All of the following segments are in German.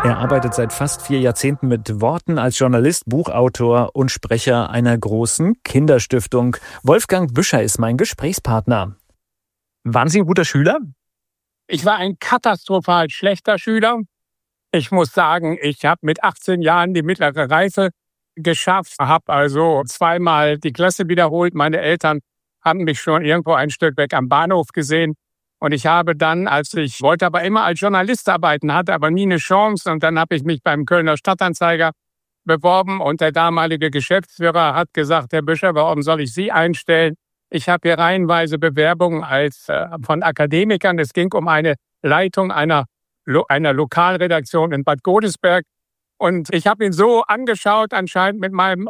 Er arbeitet seit fast 4 Jahrzehnten mit Worten als Journalist, Buchautor und Sprecher einer großen Kinderstiftung. Wolfgang Büscher ist mein Gesprächspartner. Waren Sie ein guter Schüler? Ich war ein katastrophal schlechter Schüler. Ich muss sagen, ich habe mit 18 Jahren die mittlere Reife geschafft, habe also zweimal die Klasse wiederholt. Meine Eltern haben mich schon irgendwo ein Stück weg am Bahnhof gesehen. Und ich habe dann, ich wollte aber immer als Journalist arbeiten, hatte aber nie eine Chance. Und dann habe ich mich beim Kölner Stadtanzeiger beworben. Und der damalige Geschäftsführer hat gesagt, Herr Büscher, warum soll ich Sie einstellen? Ich habe hier reihenweise Bewerbungen von Akademikern. Es ging um eine Leitung einer Lokalredaktion in Bad Godesberg. Und ich habe ihn so angeschaut, anscheinend mit meinen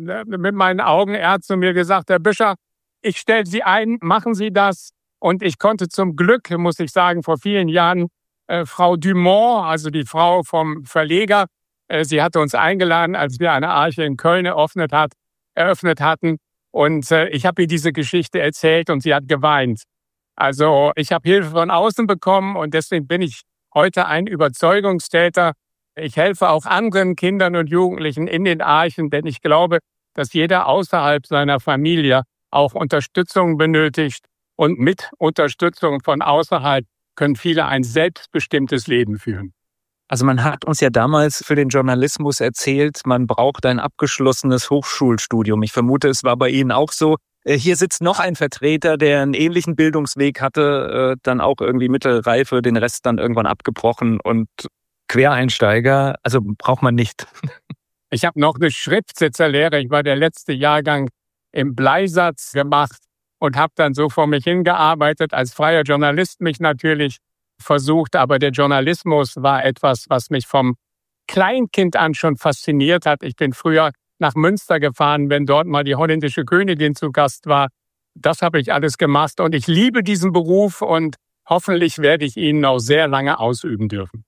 Augen. Er hat zu mir gesagt, Herr Büscher, ich stelle Sie ein, machen Sie das. Und ich konnte zum Glück, muss ich sagen, vor vielen Jahren Frau Dumont, also die Frau vom Verleger, sie hatte uns eingeladen, als wir eine Arche in Köln eröffnet hatten. Und ich habe ihr diese Geschichte erzählt und sie hat geweint. Also ich habe Hilfe von außen bekommen und deswegen bin ich heute ein Überzeugungstäter. Ich helfe auch anderen Kindern und Jugendlichen in den Archen, denn ich glaube, dass jeder außerhalb seiner Familie auch Unterstützung benötigt. Und mit Unterstützung von außerhalb können viele ein selbstbestimmtes Leben führen. Also man hat uns ja damals für den Journalismus erzählt, man braucht ein abgeschlossenes Hochschulstudium. Ich vermute, es war bei Ihnen auch so. Hier sitzt noch ein Vertreter, der einen ähnlichen Bildungsweg hatte, dann auch irgendwie Mittelreife, den Rest dann irgendwann abgebrochen und Quereinsteiger. Also braucht man nicht. Ich habe noch eine Schriftsetzerlehre. Ich war der letzte Jahrgang im Bleisatz gemacht. Und habe dann so vor mich hingearbeitet, als freier Journalist mich natürlich versucht. Aber der Journalismus war etwas, was mich vom Kleinkind an schon fasziniert hat. Ich bin früher nach Münster gefahren, wenn dort mal die holländische Königin zu Gast war. Das habe ich alles gemacht und ich liebe diesen Beruf und hoffentlich werde ich ihn noch sehr lange ausüben dürfen.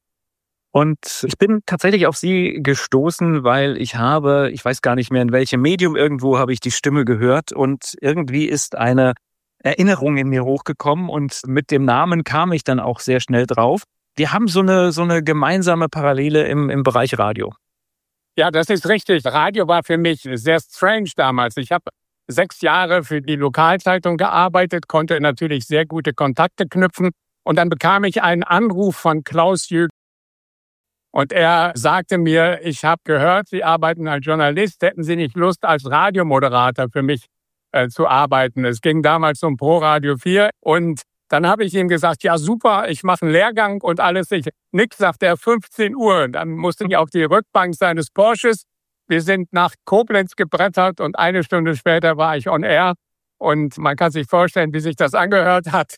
Und ich bin tatsächlich auf Sie gestoßen, weil ich weiß gar nicht mehr in welchem Medium, irgendwo habe ich die Stimme gehört und irgendwie ist eine Erinnerung in mir hochgekommen und mit dem Namen kam ich dann auch sehr schnell drauf. Wir haben so eine gemeinsame Parallele im Bereich Radio. Ja, das ist richtig. Radio war für mich sehr strange damals. Ich habe 6 Jahre für die Lokalzeitung gearbeitet, konnte natürlich sehr gute Kontakte knüpfen und dann bekam ich einen Anruf von Klaus Jürgen. Und er sagte mir, ich habe gehört, Sie arbeiten als Journalist, hätten Sie nicht Lust, als Radiomoderator für mich zu arbeiten? Es ging damals um Pro Radio 4 und dann habe ich ihm gesagt, ja super, ich mache einen Lehrgang und alles. Nix, sagt er, 15 Uhr. Dann musste ich auf die Rückbank seines Porsches. Wir sind nach Koblenz gebrettert und 1 Stunde später war ich on air. Und man kann sich vorstellen, wie sich das angehört hat.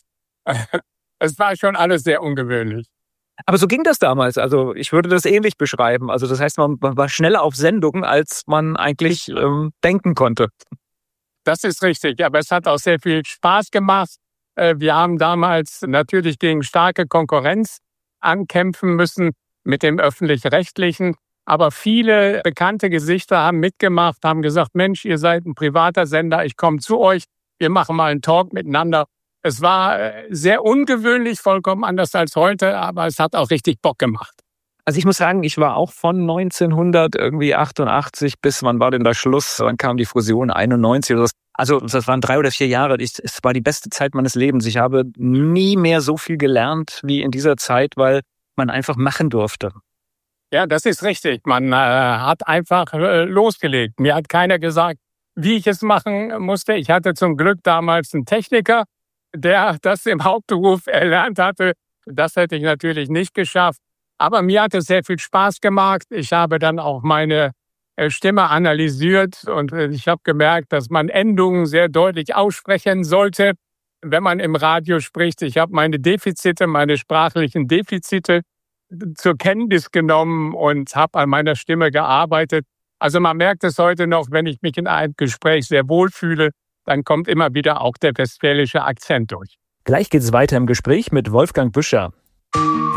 Es war schon alles sehr ungewöhnlich. Aber so ging das damals. Also ich würde das ähnlich beschreiben. Also das heißt, man war schneller auf Sendung, als man eigentlich denken konnte. Das ist richtig. Aber es hat auch sehr viel Spaß gemacht. Wir haben damals natürlich gegen starke Konkurrenz ankämpfen müssen mit dem Öffentlich-Rechtlichen. Aber viele bekannte Gesichter haben mitgemacht, haben gesagt, Mensch, ihr seid ein privater Sender, ich komme zu euch, wir machen mal einen Talk miteinander. Es war sehr ungewöhnlich, vollkommen anders als heute, aber es hat auch richtig Bock gemacht. Also ich muss sagen, ich war auch von 1988 bis, wann war denn der Schluss? Dann kam die Fusion 91 oder so. Also das waren 3 oder 4 Jahre. Es war die beste Zeit meines Lebens. Ich habe nie mehr so viel gelernt wie in dieser Zeit, weil man einfach machen durfte. Ja, das ist richtig. Man hat einfach losgelegt. Mir hat keiner gesagt, wie ich es machen musste. Ich hatte zum Glück damals einen Techniker, der das im Hauptberuf erlernt hatte. Das hätte ich natürlich nicht geschafft. Aber mir hat es sehr viel Spaß gemacht. Ich habe dann auch meine Stimme analysiert und ich habe gemerkt, dass man Endungen sehr deutlich aussprechen sollte, wenn man im Radio spricht. Ich habe meine sprachlichen Defizite zur Kenntnis genommen und habe an meiner Stimme gearbeitet. Also man merkt es heute noch, wenn ich mich in einem Gespräch sehr wohl fühle, dann kommt immer wieder auch der westfälische Akzent durch. Gleich geht es weiter im Gespräch mit Wolfgang Büscher.